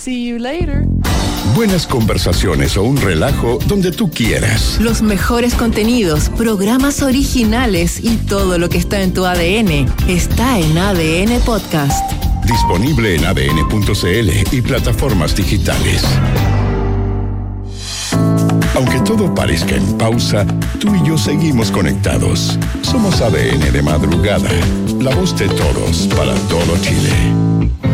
See you later. Buenas conversaciones o un relajo donde tú quieras. Los mejores contenidos, programas originales y todo lo que está en tu ADN está en ADN Podcast. Disponible en adn.cl y plataformas digitales. Aunque todo parezca en pausa, tú y yo seguimos conectados. Somos ADN de madrugada, la voz de todos para todo Chile.